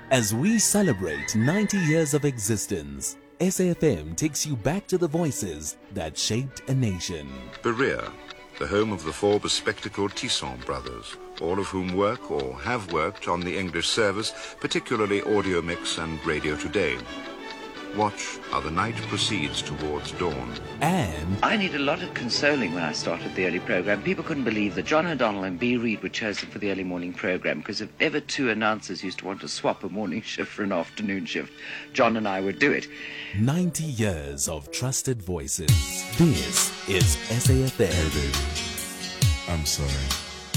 As we celebrate 90 years of existence, SAFM takes you back to the voices that shaped a nation. Berea, the home of the four bespectacled Tisson brothers, all of whom work or have worked on the English service, particularly Audio Mix and Radio Today. Watch how the night proceeds towards dawn. And I need a lot of consoling when I started the early programme. People couldn't believe that John O'Donnell and B. Reid were chosen for the early morning programme, because if ever two announcers used to want to swap a morning shift for an afternoon shift, John and I would do it. 90 years of trusted voices. This is SAFM. I'm sorry.